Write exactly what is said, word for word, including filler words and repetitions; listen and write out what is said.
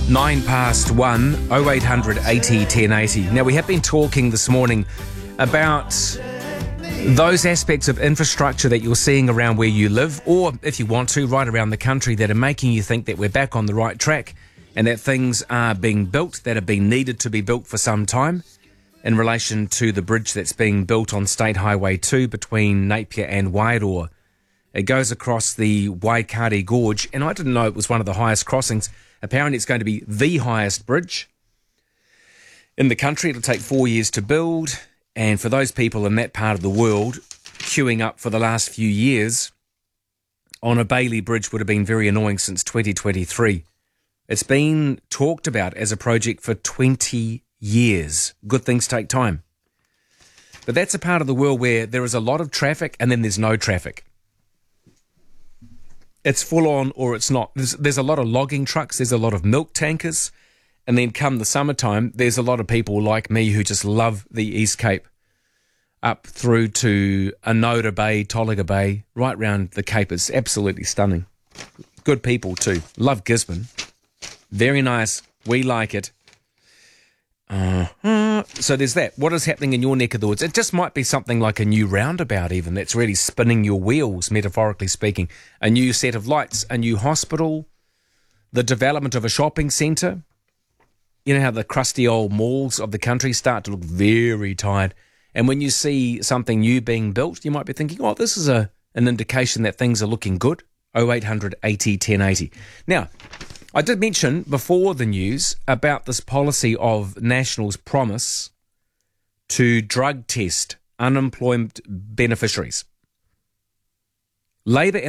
Nine past one, oh eight hundred eighty ten eighty. Now, we have been talking this morning about those aspects of infrastructure that you're seeing around where you live, or if you want to, right around the country, that are making you think that we're back on the right track and that things are being built that have been needed to be built for some time. In relation to the bridge that's being built on State Highway two between Napier and Wairoa. It goes across the Waikare Gorge, and I didn't know it was one of the highest crossings. Apparently it's going to be the highest bridge in the country. It'll take four years to build, and for those people in that part of the world queuing up for the last few years on a Bailey Bridge would have been very annoying since twenty twenty-three. It's been talked about as a project for twenty years. Good things take time. But that's a part of the world where there is a lot of traffic and then there's no traffic. It's full on or it's not. There's, there's a lot of logging trucks, there's a lot of milk tankers, and then come the summertime, there's a lot of people like me who just love the East Cape, up through to Anoda Bay, Tolaga Bay, right round the Cape. It's absolutely stunning. Good people too. Love Gisborne. Very nice. We like it. Uh, so there's that. What is happening in your neck of the woods? It just might be something like a new roundabout even that's really spinning your wheels, metaphorically speaking. A new set of lights, a new hospital, the development of a shopping centre. You know how the crusty old malls of the country start to look very tired. And when you see something new being built, you might be thinking, oh, this is a an indication that things are looking good. oh eight hundred eighty ten eighty. Now, I did mention before the news about this policy of National's promise to drug test unemployed beneficiaries. Labor